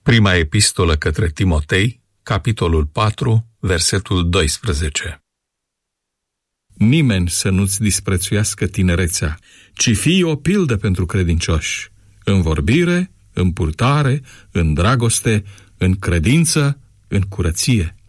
Prima epistolă către Timotei, capitolul 4, versetul 12. Nimeni să nu-ți disprețuiască tinerețea, ci fii o pildă pentru credincioși, în vorbire, în purtare, în dragoste, în credință, în curăție.